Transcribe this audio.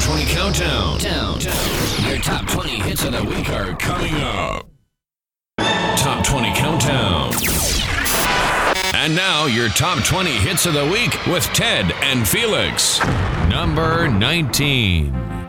20 Countdown. Your top 20 hits of the week are coming up. Top 20 Countdown. And now, your top 20 hits of the week with Ted and Felix. Number 19.